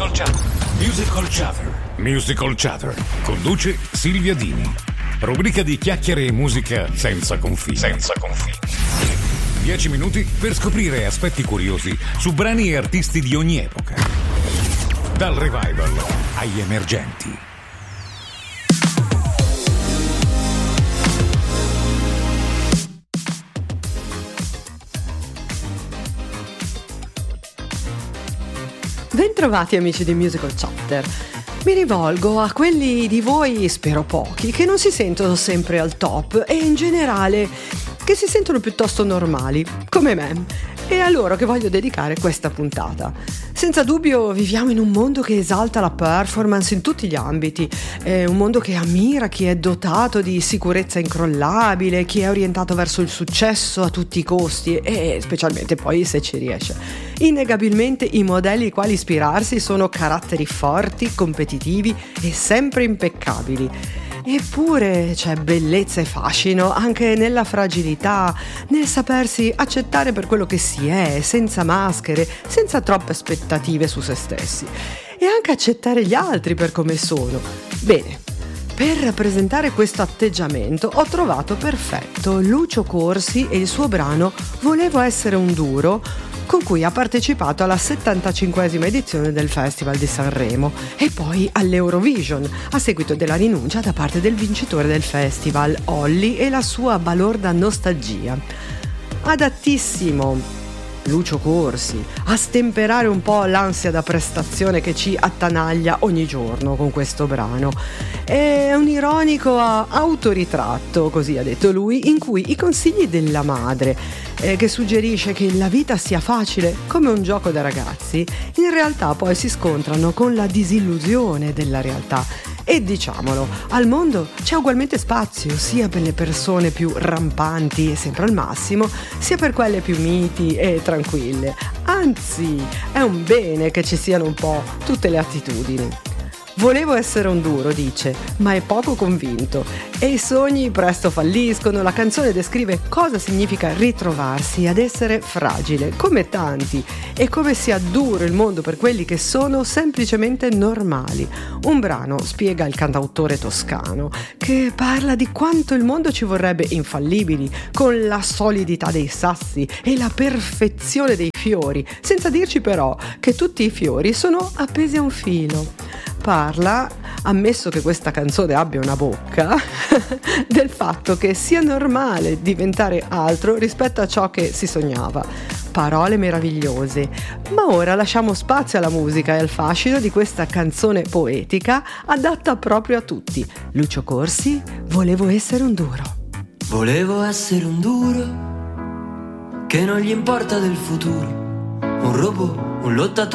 Musical Chatter. Musical Chatter. Conduce Silvia Dini. Rubrica di chiacchiere e musica senza confini. 10 minuti per scoprire aspetti curiosi su brani e artisti di ogni epoca. Dal revival agli emergenti. Bentrovati amici di Musical Chatter. Mi rivolgo a quelli di voi, spero pochi, che non si sentono sempre al top e in generale che si sentono piuttosto normali, come me, e a loro che voglio dedicare questa puntata. Senza dubbio viviamo in un mondo che esalta la performance in tutti gli ambiti, è un mondo che ammira chi è dotato di sicurezza incrollabile, chi è orientato verso il successo a tutti i costi e specialmente poi se ci riesce. Innegabilmente i modelli ai quali ispirarsi sono caratteri forti, competitivi e sempre impeccabili. Eppure c'è bellezza e fascino anche nella fragilità, nel sapersi accettare per quello che si è, senza maschere, senza troppe aspettative su se stessi, e anche accettare gli altri per come sono. Bene, per rappresentare questo atteggiamento ho trovato perfetto Lucio Corsi e il suo brano Volevo essere un duro, con cui ha partecipato alla 75esima edizione del Festival di Sanremo e poi all'Eurovision, a seguito della rinuncia da parte del vincitore del festival, Olly, e la sua balorda nostalgia. Adattissimo Lucio Corsi a stemperare un po' l'ansia da prestazione che ci attanaglia ogni giorno con questo brano. È un ironico autoritratto, così ha detto lui, in cui i consigli della madre, che suggerisce che la vita sia facile come un gioco da ragazzi, in realtà poi si scontrano con la disillusione della realtà. E diciamolo, al mondo c'è ugualmente spazio sia per le persone più rampanti e sempre al massimo, sia per quelle più miti e tranquille. Anzi, è un bene che ci siano un po' tutte le attitudini. Volevo essere un duro, dice, ma è poco convinto. E i sogni presto falliscono. La canzone descrive cosa significa ritrovarsi ad essere fragile, come tanti, e come sia duro il mondo per quelli che sono semplicemente normali. Un brano, spiega il cantautore toscano, che parla di quanto il mondo ci vorrebbe infallibili, con la solidità dei sassi e la perfezione dei fiori, senza dirci però che tutti i fiori sono appesi a un filo. Parla, ammesso che questa canzone abbia una bocca, del fatto che sia normale diventare altro rispetto a ciò che si sognava. Parole meravigliose, ma ora lasciamo spazio alla musica e al fascino di questa canzone poetica adatta proprio a tutti. Lucio Corsi, Volevo essere un duro. Volevo essere un duro che non gli importa del futuro, un robot, un lottatore